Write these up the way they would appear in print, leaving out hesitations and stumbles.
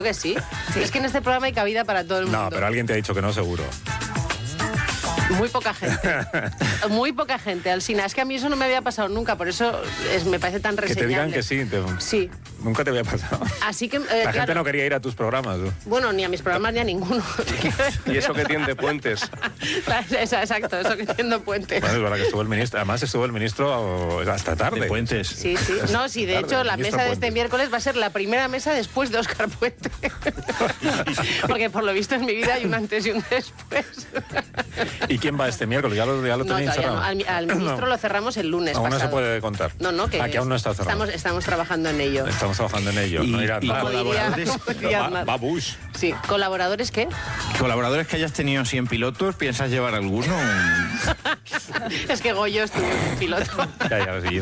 que sí. Es que en este programa hay cabida para todo el mundo. No, pero alguien te ha dicho que no, seguro. Muy poca gente. Muy poca gente, Alsina. Es que a mí eso no me había pasado nunca, por eso me parece tan reseñable. Que te digan que sí. Sí. Nunca te había pasado. Así que, la gente no quería ir a tus programas. ¿No? Bueno, ni a mis programas ni a ninguno. Y eso que tiende puentes. Exacto, eso que tiende puentes. Bueno, es verdad que estuvo el ministro. Además estuvo el ministro hasta tarde. De puentes. Sí, sí. No, sí, de hecho, la mesa de este miércoles va a ser la primera mesa después de Óscar Puente. Porque por lo visto en mi vida hay un antes y un después. ¿Y quién va este miércoles? ¿Ya lo tenéis cerrado? No, al ministro lo cerramos el lunes aún pasado. No se puede contar. No, que aún no está cerrado. Estamos trabajando en ello. Estamos trabajando en ello. No irá nada. Va Bush. Sí, ¿colaboradores qué? ¿Colaboradores que hayas tenido así en pilotos? ¿Piensas llevar alguno? Es que Goyo estuvo en piloto. Y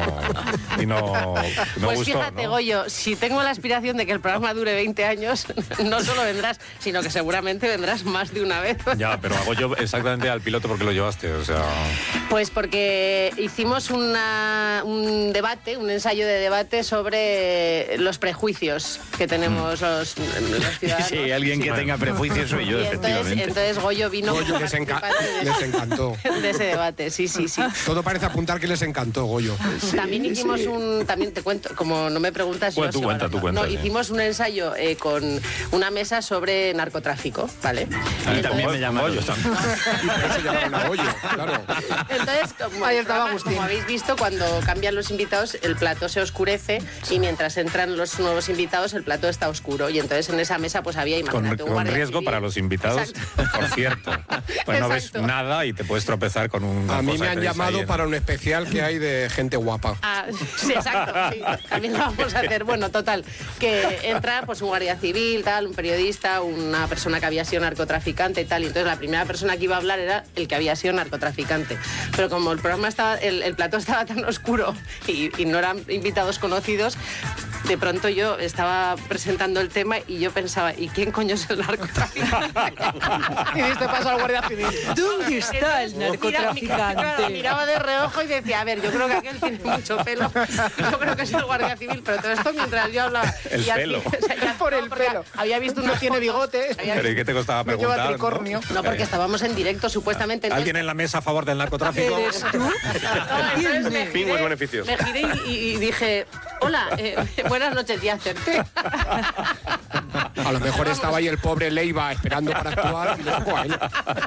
no pues gustó, fíjate, ¿no? Goyo, si tengo la aspiración de que el programa dure 20 años, no solo vendrás, sino que seguramente vendrás más de una vez. Ya, pero hago yo exactamente al piloto porque lo llevaste, o sea... Pues porque hicimos un debate, un ensayo de debate sobre los prejuicios que tenemos los ciudadanos. Sí, alguien que tenga prejuicios soy yo, efectivamente. Entonces Goyo vino... Goyo les encantó. De ese debate, sí. Todo parece apuntar que les encantó, Goyo. También hicimos también te cuento, como no me preguntas... Bueno, tú cuenta. No, hicimos un ensayo con una mesa sobre narcotráfico, ¿vale? A mí también me llama Goyo también. Se llamaron a Goyo, claro. Entonces, como habéis visto, cuando cambian los invitados, el plató se oscurece y mientras entran los nuevos invitados, el plató está oscuro. Y entonces en esa mesa pues había, imagínate, un guardia riesgo civil. para los invitados, por cierto. Pues no ves nada y te puedes tropezar con un... A mí me han llamado para un especial que hay de gente guapa. Sí, exacto. Sí. También lo vamos a hacer. Bueno, total, que entra pues un guardia civil, tal, un periodista, una persona que había sido narcotraficante y tal. Y entonces la primera persona que iba a hablar era el que había sido narcotraficante. Pero como el programa estaba, el plató estaba tan oscuro y no eran invitados conocidos, de pronto yo estaba presentando el tema y yo pensaba, ¿y quién coño es el narcotraficante? Y diste paso al guardia civil. ¿Dónde está el narcotraficante? Miraba de reojo y decía, a ver, yo creo que aquel tiene mucho pelo. Yo creo que es el guardia civil, pero todo esto mientras yo hablaba. El pelo. Por el pelo. Había visto No tiene bigote. ¿Pero y qué te costaba preguntar? Lleva tricornio. No, porque estábamos en directo, supuestamente. ¿Alguien en la mesa a favor del narcotráfico? ¿Eres tú? Pingües beneficios. Me giré y dije, hola, buenas noches, y acerté. A lo mejor estaba ahí el pobre Leiva esperando para actuar y le tocó a él.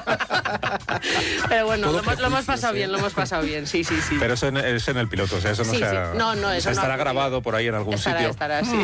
Pero bueno, Todo lo hemos pasado prejuicios, bien, lo hemos pasado bien, sí. Pero eso es en el piloto, o sea, eso no Sí, se sí. No, eso no estará ha grabado por ahí en algún sitio. Estará, sí.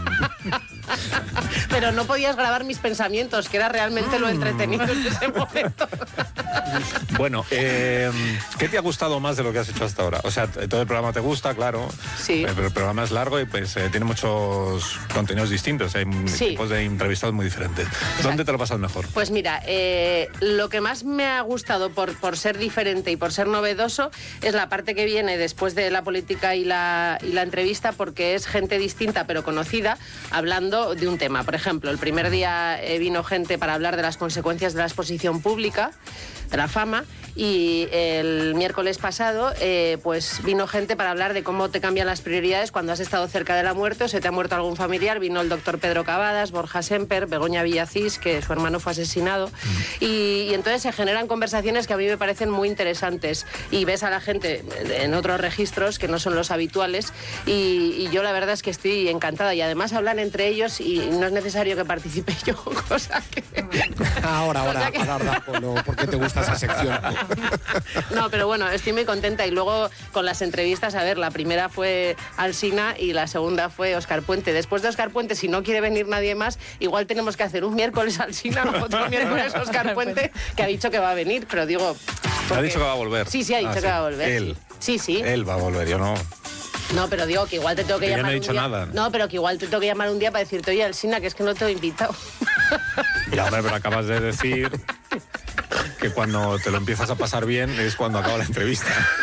Pero no podías grabar mis pensamientos, que era realmente lo entretenido en ese momento. Bueno, ¿qué te ha gustado más de lo que has hecho hasta ahora? O sea, todo el programa te gusta, claro. Sí. Pero el programa es largo y pues tiene muchos contenidos distintos. Hay tipos de entrevistados muy diferentes. ¿Dónde te lo pasas mejor? Pues mira, lo que más me ha gustado por ser diferente y por ser novedoso es la parte que viene después de la política y la entrevista, porque es gente distinta pero conocida hablando de un tema. Por ejemplo, el primer día vino gente para hablar de las consecuencias de la exposición pública, de la fama, y el miércoles pasado pues vino gente para hablar de cómo te cambian las prioridades cuando has estado cerca de la muerte o se te ha muerto algún familiar. Vino el doctor Pedro Cavadas, Borja Semper, Begoña Villacís, que su hermano fue asesinado, y entonces se generan conversaciones que a mí me parecen muy interesantes y ves a la gente en otros registros que no son los habituales y yo la verdad es que estoy encantada, y además hablan entre ellos y no es necesario que participe yo, cosa que... Ahora, ¿por qué te gusta esa sección? No, pero bueno, estoy muy contenta. Y luego con las entrevistas, a ver, la primera fue Alsina y la segunda fue Óscar Puente. Después de Óscar Puente, si no quiere venir nadie más, igual tenemos que hacer un miércoles Alsina, otro miércoles Óscar Puente, que ha dicho que va a venir, pero digo... Ha dicho que va a volver. Sí, ha dicho que va a volver. Él. Sí. Él va a volver, yo no. No, pero digo que igual te tengo que Yo llamar no he un dicho día. nada. No, pero que igual te tengo que llamar un día para decirte, oye, Alsina, que es que no te he invitado. Ya, hombre, pero acabas de decir que cuando te lo empiezas a pasar bien es cuando acaba la entrevista.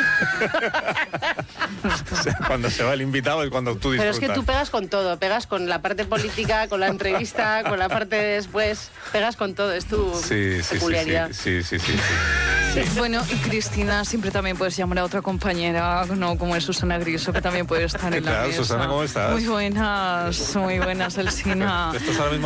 O sea, cuando se va el invitado es cuando tú disfrutas. Pero es que tú pegas con todo, pegas con la parte política, con la entrevista, con la parte de después, pegas con todo, es tu peculiaridad. Sí. Bueno, y Cristina, siempre también puedes llamar a otra compañera, no como es Susana Griso, que también puede estar en la Claro, mesa. Susana, ¿cómo estás? Muy buenas, Elsina. Estás ahora mismo